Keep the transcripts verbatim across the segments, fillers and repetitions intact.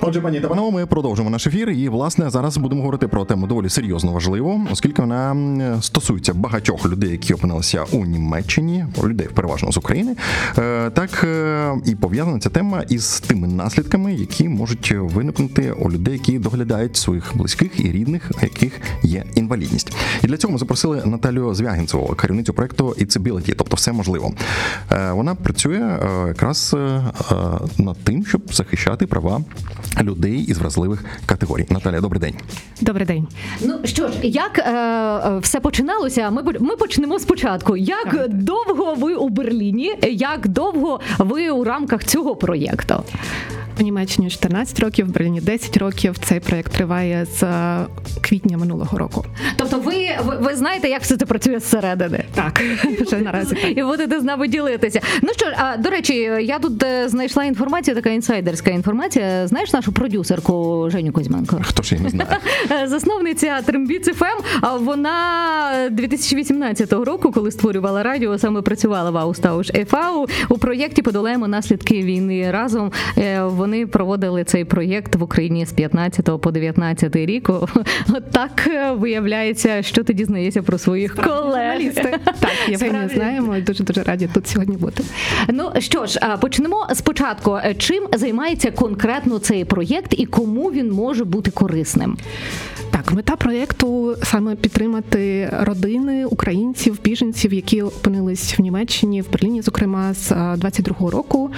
Отже, пані та панове, ми продовжимо наш ефір і, власне, зараз будемо говорити про тему доволі серйозно важливу, оскільки вона стосується багатьох людей, які опинилися у Німеччині, людей переважно з України. Так, і пов'язана ця тема із тими наслідками, які можуть виникнути у людей, які доглядають своїх близьких і рідних, у яких є інвалідність. І для цього ми запросили Наталію Звягінцеву, керівницю проєкту «It's-Ability», тобто «Все можливо». Вона працює якраз над тим, щоб захищати права людей із вразливих категорій. Наталія, добрий день. Добрий день. Ну що ж, як е, все починалося? Ми ми почнемо спочатку. Як так. довго ви у Берліні? Як довго ви у рамках цього проєкту? У Німеччині чотирнадцять років, в Берліні десять років. Цей проєкт триває з квітня минулого року. Тобто ви, ви, ви знаєте, як все це працює зсередини? Так, вже наразі. І будете з нами ділитися. Ну що ж, а, до речі, я тут знайшла інформацію, така інсайдерська інформація. Знаєш нашу продюсерку Женю Кузьменко? Хто ж її не знає? Засновниця Трембіц еф ем, вона дві тисячі вісімнадцятого року, коли створювала радіо, саме працювала в Аустауш е ве у проєкті «Подолаємо наслідки війни разом». Вони проводили цей проєкт в Україні з п'ятнадцятого по дев'ятнадцятий рік. От так виявляється, що ти дізнаєшся про своїх колег. Так, Євгенію знаємо і дуже-дуже раді тут сьогодні бути. Ну що ж, почнемо спочатку. Чим займається конкретно цей проєкт і кому він може бути корисним? Так, мета проєкту саме підтримати родини українців, біженців, які опинились в Німеччині, в Берліні, зокрема, з двадцять другого року,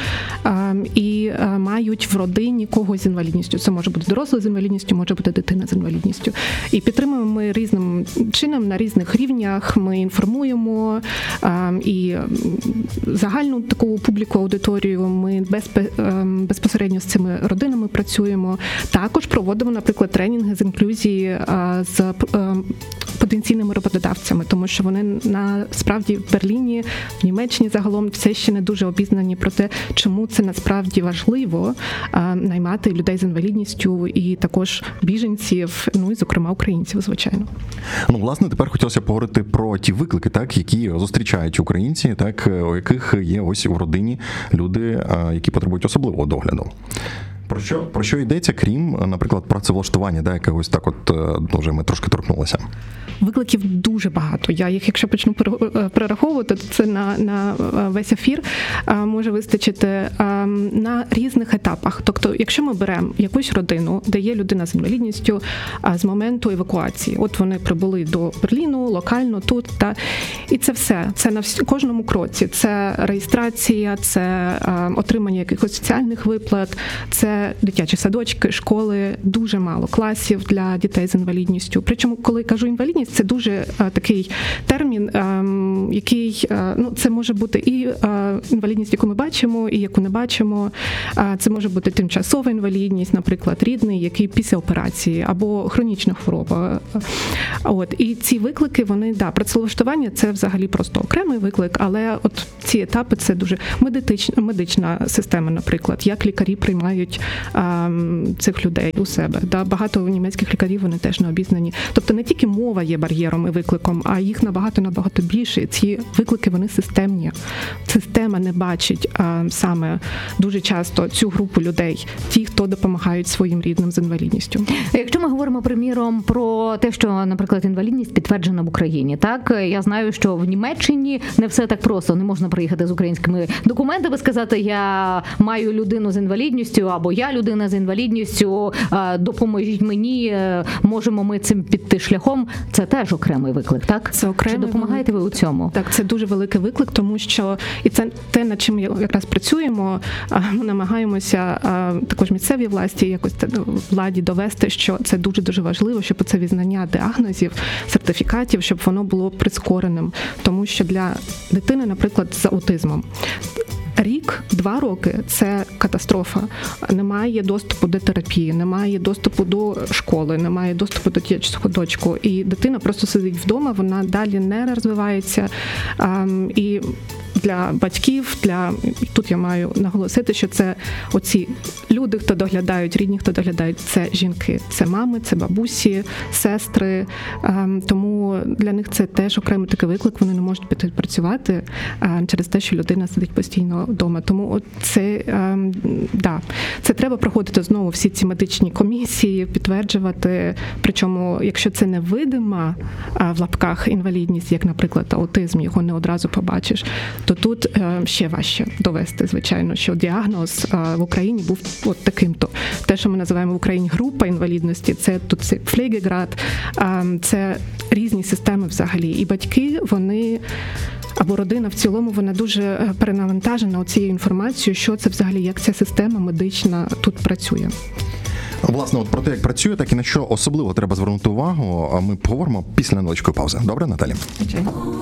і мають в родині когось з інвалідністю. Це може бути дорослий з інвалідністю, може бути дитина з інвалідністю. І підтримуємо ми різним чином, на різних рівнях. Ми інформуємо і загальну таку публіку, аудиторію. Ми безпосередньо з цими родинами працюємо. Також проводимо, наприклад, тренінги з інклюзії з потенційними роботодавцями, тому що вони насправді в Берліні, в Німеччині загалом все ще не дуже обізнані про те, чому це насправді важливо наймати людей з інвалідністю і також біженців, ну і, зокрема, українців, звичайно. Ну, власне, тепер хотілося поговорити про ті виклики, так, які зустрічають українці, так, у яких є ось у родині люди, які потребують особливого догляду. Про що, про що йдеться, крім, наприклад, працевлаштування, да, якогось так от, вже ми трошки торкнулися? Викликів дуже багато. Я їх, якщо почну перераховувати, то це на, на весь ефір може вистачити на різних етапах. Тобто, якщо ми беремо якусь родину, де є людина з інвалідністю з моменту евакуації, от вони прибули до Берліну, локально тут, та, і це все. Це на всі, кожному кроці. Це реєстрація, це отримання якихось соціальних виплат, це дитячі садочки, школи, дуже мало класів для дітей з інвалідністю. Причому, коли кажу інвалідність, це дуже а, такий термін, а, який, а, ну, це може бути і а, інвалідність, яку ми бачимо, і яку не бачимо. А, це може бути тимчасова інвалідність, наприклад, рідний, який після операції, або хронічна хвороба. От. І ці виклики, вони, да, працевлаштування – це взагалі просто окремий виклик, але от ці етапи – це дуже медична, медична система, наприклад, як лікарі приймають а, цих людей у себе. Да, багато німецьких лікарів, вони теж не обізнані. Тобто не тільки мова є бар'єром і викликом, а їх набагато-набагато більше. Ці виклики, вони системні. Система не бачить а, саме дуже часто цю групу людей, ті, хто допомагають своїм рідним з інвалідністю. Якщо ми говоримо, приміром, про те, що, наприклад, інвалідність підтверджена в Україні, так? Я знаю, що в Німеччині не все так просто. Не можна приїхати з українськими документами, сказати, я маю людину з інвалідністю, або я людина з інвалідністю, допоможіть мені, можемо ми цим піти шляхом. Це теж окремий виклик, так? Це окремий. Чи допомагаєте ви у цьому? Так, це дуже великий виклик, тому що, і це те, над чим якраз працюємо, ми намагаємося також місцевій власті, якось владі довести, що це дуже-дуже важливо, щоб це визнання діагнозів, сертифікатів, щоб воно було прискореним. Тому що для дитини, наприклад, з аутизмом, рік, два роки – це катастрофа. Немає доступу до терапії, немає доступу до школи, немає доступу до дитячого садочку. І дитина просто сидить вдома, вона далі не розвивається. І для батьків, для тут я маю наголосити, що це оці люди, хто доглядають, рідні, хто доглядають, це жінки, це мами, це бабусі, сестри. Тому для них це теж окремий такий виклик. Вони не можуть піти працювати через те, що людина сидить постійно вдома. Тому от це да, це треба проходити знову всі ці медичні комісії, підтверджувати. Причому, якщо це невидима в лапках інвалідність, як, наприклад, аутизм, його не одразу побачиш, то тут ще важче довести, звичайно, що діагноз в Україні був от таким-то. Те, що ми називаємо в Україні група інвалідності, це тут це Пфлегеград, це різні системи взагалі. І батьки, вони або родина в цілому, вона дуже перенавантажена цією інформацією, що це взагалі, як ця система медична тут працює. Власне, от про те, як працює, так і на що особливо треба звернути увагу, ми поговоримо після невеличкої паузи. Добре, Наталі? Звичайно.